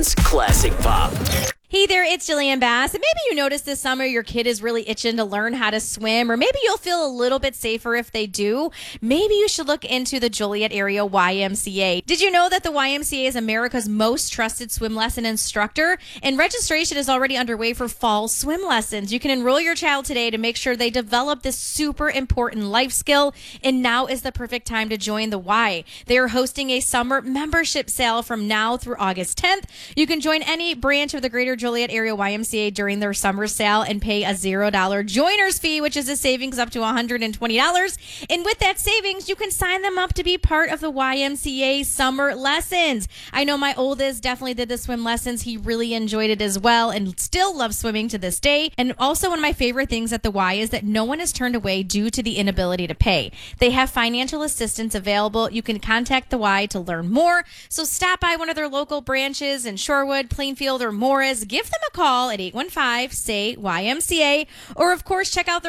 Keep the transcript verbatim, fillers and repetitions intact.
Jillian's Classic Pop. Hey there, it's Jillian Bass. And maybe you noticed this summer your kid is really itching to learn how to swim, or maybe you'll feel a little bit safer if they do. Maybe you should look into the Joliet area Y M C A. Did you know that the Y M C A is America's most trusted swim lesson instructor? And registration is already underway for fall swim lessons. You can enroll your child today to make sure they develop this super important life skill. And now is the perfect time to join the Y. They are hosting a summer membership sale from now through August tenth. You can join any branch of the Greater Joliet area Y M C A during their summer sale and pay a zero dollars joiner's fee, which is a savings up to one hundred twenty dollars. And with that savings, you can sign them up to be part of the Y M C A summer lessons. I know my oldest definitely did the swim lessons. He really enjoyed it as well and still loves swimming to this day. And also one of my favorite things at the Y is that no one is turned away due to the inability to pay. They have financial assistance available. You can contact the Y to learn more. So stop by one of their local branches in Shorewood, Plainfield, or Morris. Give them a call at eight one five, S A Y, Y M C A, or of course check out their